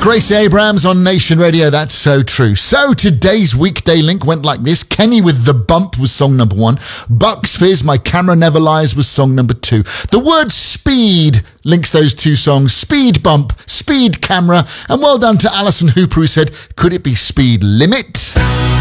Gracie Abrams on Nation Radio, that's so true. So today's weekday link went like this. Kenny with The Bump was song number 1. Bucks Fizz, My Camera Never Lies was song number 2. The word speed links those two songs. Speed bump, speed camera. And well done to Alison Hooper who said, could it be speed limit?